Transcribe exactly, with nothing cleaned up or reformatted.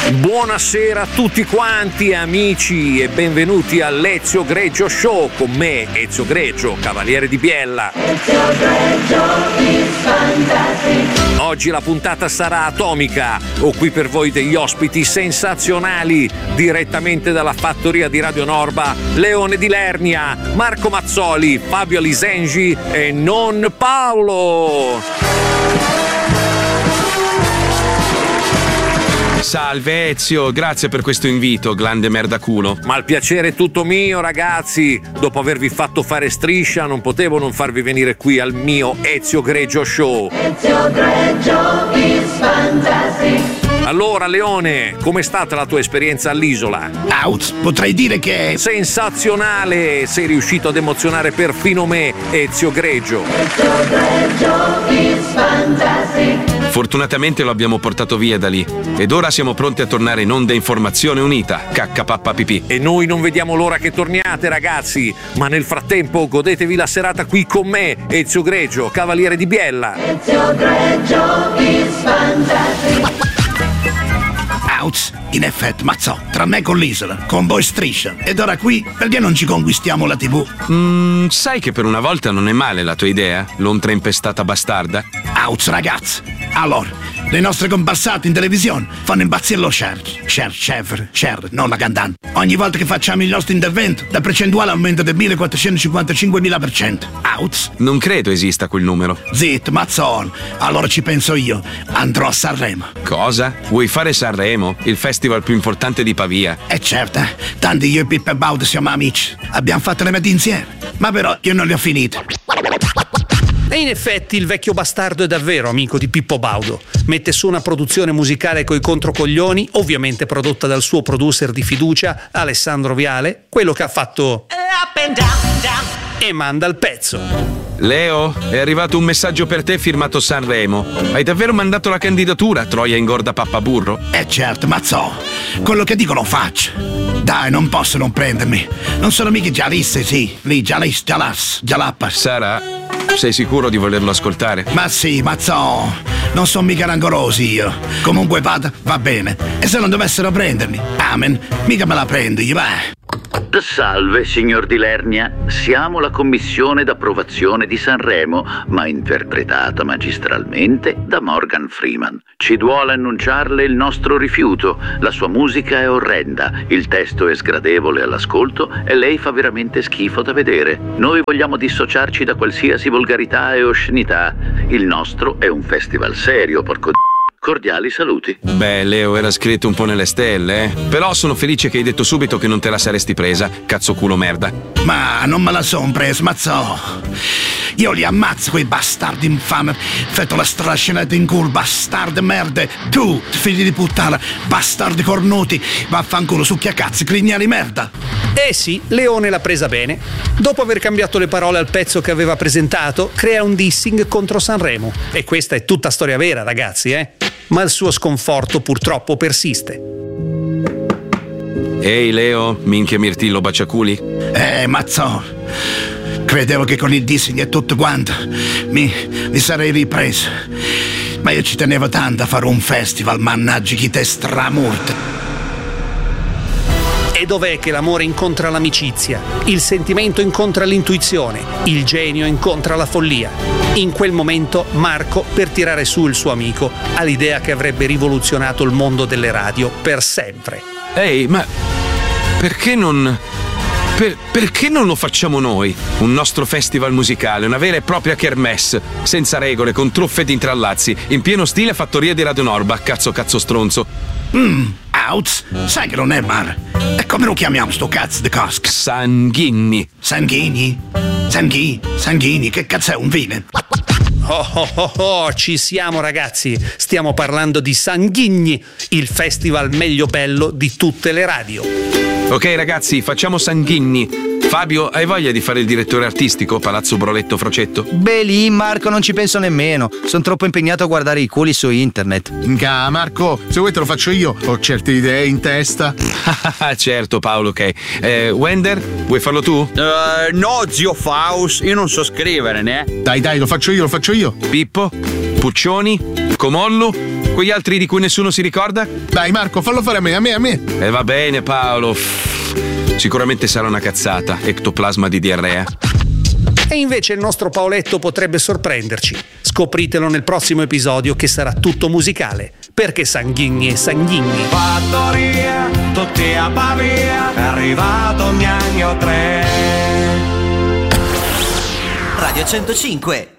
Buonasera a tutti quanti amici e benvenuti all'Ezio Greggio Show con me, Ezio Greggio, Cavaliere di Biella. Ezio Greggio is fantastic. Oggi la puntata sarà atomica. Ho qui per voi degli ospiti sensazionali direttamente dalla fattoria di Radio Norba: Leone di Lernia, Marco Mazzoli, Fabio Lisengi e non Paolo. Salve Ezio, grazie per questo invito, grande merdaculo. Ma il piacere è tutto mio, ragazzi. Dopo avervi fatto fare striscia, non potevo non farvi venire qui al mio Ezio Greggio Show. Ezio Greggio is fantastic. Allora, Leone, com'è stata la tua esperienza all'isola? Out, potrei dire che è sensazionale! Sei riuscito ad emozionare perfino me, Ezio Greggio. Ezio Greggio is fantastic. Fortunatamente lo abbiamo portato via da lì ed ora siamo pronti a tornare in onda Informazione Unita, cacca pappa pipì. E noi non vediamo l'ora che torniate, ragazzi, ma nel frattempo godetevi la serata qui con me, Ezio Greggio, Cavaliere di Biella. Ezio Greggio is fantastic. Out, in effetti, mazzo, tra me con l'isola, con voi striscia, ed ora qui, perché non ci conquistiamo la tivù? Mm, sai che per una volta non è male la tua idea? Lontra impestata bastarda? Out, ragazzi, allora, le nostre comparsate in televisione fanno impazzire lo share, share, share, share, non la cantante. Ogni volta che facciamo il nostro intervento, la percentuale aumenta del millequattrocentocinquantacinquemila per cento. Out? Non credo esista quel numero. Zitto, mazzon, allora ci penso io, andrò a Sanremo. Cosa? Vuoi fare Sanremo? Il festival più importante di Pavia. Eh certo, tanti io e Pippo e Baudo siamo amici. Abbiamo fatto le mete insieme, ma però io non le ho finite. E in effetti il vecchio bastardo è davvero amico di Pippo Baudo. Mette su una produzione musicale coi controcoglioni, ovviamente prodotta dal suo producer di fiducia, Alessandro Viale, quello che ha fatto e manda il pezzo. Leo, è arrivato un messaggio per te firmato Sanremo. Hai davvero mandato la candidatura, Troia ingorda pappaburro? Eh certo, mazzo, quello che dico lo faccio. Dai, non posso non prendermi. Non sono mica gialliste, sì. Lì, giallis, gialas, gialappas. Sarà? Sei sicuro di volerlo ascoltare? Ma sì, mazzo, non sono mica rancorosi io. Comunque vada, va bene. E se non dovessero prendermi, amen, mica me la prendo io, vai. Salve, signor Di Lernia. Siamo la commissione d'approvazione di Sanremo, ma interpretata magistralmente da Morgan Freeman. Ci duole annunciarle il nostro rifiuto. La sua musica è orrenda, il testo è sgradevole all'ascolto e lei fa veramente schifo da vedere. Noi vogliamo dissociarci da qualsiasi volgarità e oscenità. Il nostro è un festival serio, porco d***o. Cordiali saluti. Beh, Leo, era scritto un po' nelle stelle, eh? Però sono felice che hai detto subito che non te la saresti presa, cazzo culo merda. Ma non me la son presa, mazzo. Io li ammazzo quei bastardi infame. Fetto la strascinata in culo, bastarde merde. Tu, figli di puttana, bastardi cornuti. Vaffanculo, succhia cazzi, crignali merda. Eh sì, Leone l'ha presa bene. Dopo aver cambiato le parole al pezzo che aveva presentato, crea un dissing contro Sanremo. E questa è tutta storia vera, ragazzi, eh? Ma il suo sconforto purtroppo persiste. Ehi Leo, minchia mirtillo baciaculi. Eh, mazzo, credevo che con il dissing e tutto quanto mi, mi sarei ripreso. Ma io ci tenevo tanto a fare un festival, mannaggia chi te stramurte. E dov'è che l'amore incontra l'amicizia? Il sentimento incontra l'intuizione, il genio incontra la follia. In quel momento Marco, per tirare su il suo amico, ha l'idea che avrebbe rivoluzionato il mondo delle radio per sempre. Ehi, ma perché non... Per, perché non lo facciamo noi? Un nostro festival musicale, una vera e propria kermesse, senza regole, con truffe ed intrallazzi, in pieno stile fattoria di Radio Norba, cazzo cazzo stronzo. Mmm, out, sai che non è male. E come lo chiamiamo sto cazzo di cosca? Sanghini. Sanghini? Sanghi? Sanghini? Che cazzo è un vino? Oh, oh, oh, oh, ci siamo ragazzi, stiamo parlando di Sanghigni, il festival meglio bello di tutte le radio. Ok ragazzi, facciamo Sanghini. Fabio, hai voglia di fare il direttore artistico Palazzo Broletto Frocetto? Beh lì Marco non ci penso nemmeno, sono troppo impegnato a guardare i culi su internet. Minchia Marco, se vuoi te lo faccio io, ho certe idee in testa. Certo Paolo, ok. eh, Wender, vuoi farlo tu? Uh, no zio Faust, io non so scrivere né. Dai dai, lo faccio io, lo faccio io. Pippo, Puccioni, Comollo, Quegli altri di cui nessuno si ricorda? Dai Marco, fallo fare a me, a me, a me. E eh, va bene Paolo. Sicuramente sarà una cazzata. Ectoplasma di diarrea. E invece il nostro Paoletto potrebbe sorprenderci. Scopritelo nel prossimo episodio che sarà tutto musicale. Perché Sanghigni e Sanghigni. Fattoria, tutti a Pavia, è arrivato Gnagno tre. Radio centocinque.